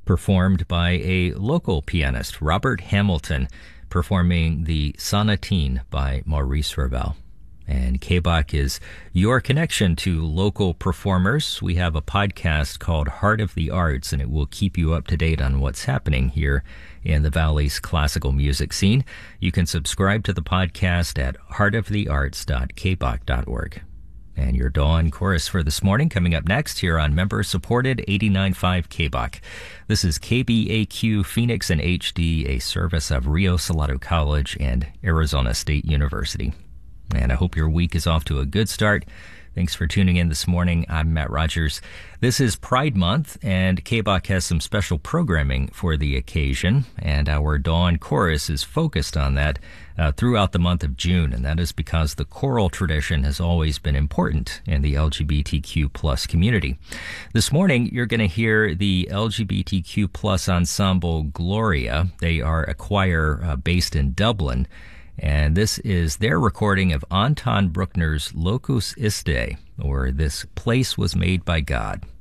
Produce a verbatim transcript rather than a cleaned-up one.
performed by a local pianist, Robert Hamilton, performing the Sonatine by Maurice Ravel. And K B O C is your connection to local performers. We have a podcast called Heart of the Arts, and it will keep you up to date on what's happening here in the Valley's classical music scene. You can subscribe to the podcast at heart of the arts dot k b o c dot org. And your Dawn Chorus for this morning coming up next here on member-supported eighty-nine point five K B O C. This is K B A Q Phoenix in H D, a service of Rio Salado College and Arizona State University. And I hope your week is off to a good start. Thanks for tuning in this morning. I'm Matt Rogers. This is Pride Month, and K B O C has some special programming for the occasion, and our Dawn Chorus is focused on that uh, throughout the month of June, and that is because the choral tradition has always been important in the L G B T Q plus community. This morning, you're going to hear the L G B T Q plus ensemble Gloria. They are a choir uh, based in Dublin, and this is their recording of Anton Bruckner's Locus Iste, or This Place Was Made by God.